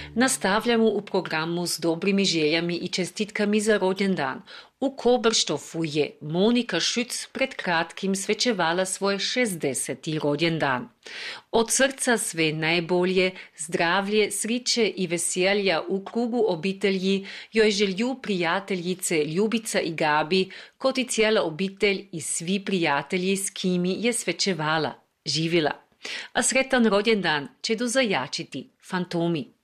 Nastavljamo u programu s dobrimi željami i čestitkami za rođendan. U Koberštofu je Monika Šüc pred kratkim svečevala svoj 60. rođendan. Od srca sve najbolje, zdravlje, sriće i veselja u krugu obitelji joj želju prijateljice Ljubica i Gabi, kot i cijela obitelj i svi prijatelji s kimi je svečevala. Živila. A sretan rođendan će dozajačiti fantomi.